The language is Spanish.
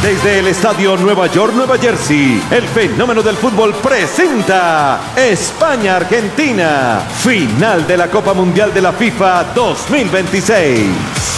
Desde el Estadio Nueva York, Nueva Jersey, el fenómeno del fútbol presenta España-Argentina, final de la Copa Mundial de la FIFA 2026.